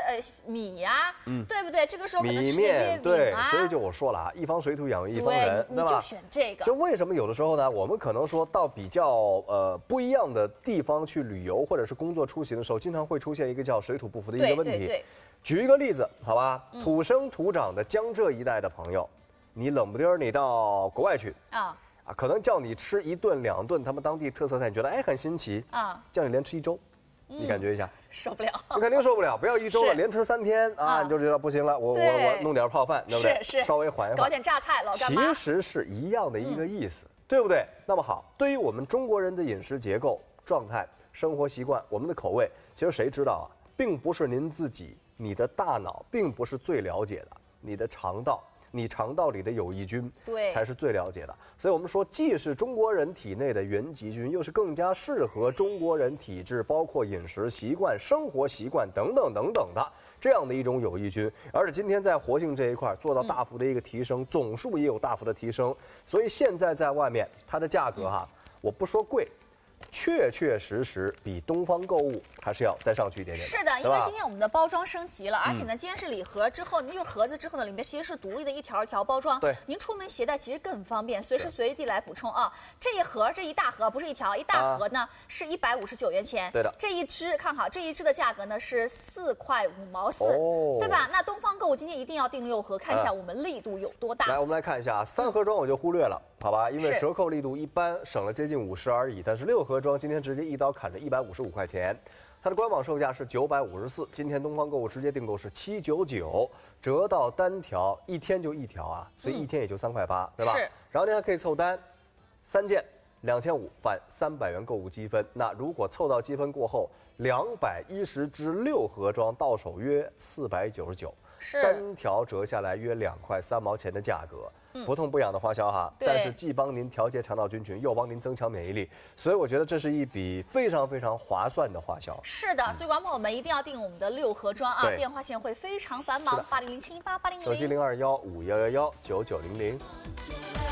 米呀，对不对？这个时候可能吃米面，对， 啊。 所以就我说了啊，一方水土养育一方人， 对，你就选这个。 就为什么有的时候呢，我们可能说到比较不一样的地方去旅游或者是工作出行的时候，经常会出现一个叫水土不服的一个问题。 对。 举一个例子，好吧，土生土长的江浙一带的朋友，你冷不丁你到国外去啊，可能叫你吃1顿2顿他们当地特色菜，你觉得很新奇啊，叫你连吃1周，你感觉一下， 受不了， 你肯定受不了，不要1周了，连吃3天啊，你就知道不行了，我弄点泡饭，对不对？ 是， 稍微缓一缓， 搞点榨菜，老干妈， 其实是一样的一个意思，对不对？那么好，对于我们中国人的饮食结构、状态、生活习惯，我们的口味，其实谁知道啊？并不是您自己。你的大脑并不是最了解的，你的肠道，你肠道里的有益菌， 对， 才是最了解的。所以我们说，既是中国人体内的原籍菌，又是更加适合中国人体质，包括饮食习惯、生活习惯等等等等的这样的一种有益菌。而且今天在活性这一块做到大幅的一个提升，总数也有大幅的提升。所以现在在外面它的价格我不说贵。确实比东方购物还是要再上去一点点。 是的，因为今天我们的包装升级了，而且呢，今天是礼盒之后，就是盒子之后呢，里面其实是独立的一条一条包装。 对， 您出门携带其实更方便，随时随地来补充啊。这一大盒不是一条，一大盒呢是159元钱。 对的， 这一支看好，这一支的价格呢是4块5毛4，对吧？那东方购物今天一定要订6盒，看一下我们力度有多大。 来，我们来看一下3盒装我就忽略了，好吧？因为折扣力度一般省了接近50而已，但是6盒装今天直接一刀砍着155块钱，它的官网售价是954，今天东方购物直接订购是799，折到单条1天就1条啊，所以1天也就3块8，对吧？ 是。 然后您还可以凑单，3件2500返300元购物积分。那如果凑到积分过后，210支6盒装到手约499。单条折下来约2块3毛钱的价格，不痛不痒的花销哈。但是既帮您调节肠道菌群，又帮您增强免疫力，所以我觉得这是一笔非常非常划算的花销。 是的，所以观众朋友们一定要订我们的6盒装啊！电话线会非常繁忙，8007188000， 手机0215119900。